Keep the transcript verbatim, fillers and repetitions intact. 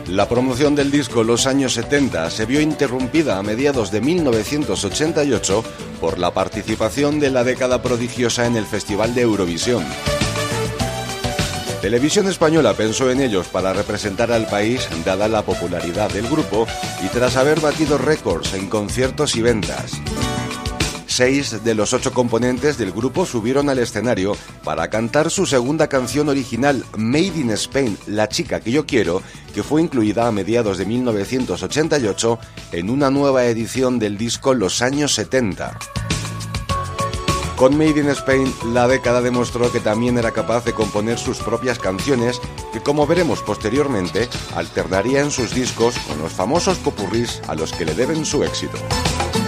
La promoción del disco Los años setenta se vio interrumpida a mediados de mil novecientos ochenta y ocho por la participación de la década prodigiosa en el Festival de Eurovisión. Televisión Española pensó en ellos para representar al país, dada la popularidad del grupo y tras haber batido récords en conciertos y ventas. Seis de los ocho componentes del grupo subieron al escenario para cantar su segunda canción original, Made in Spain, La chica que yo quiero, que fue incluida a mediados de mil novecientos ochenta y ocho en una nueva edición del disco Los años setenta. Con Made in Spain, la década demostró que también era capaz de componer sus propias canciones, que como veremos posteriormente, alternaría en sus discos con los famosos popurrís a los que le deben su éxito.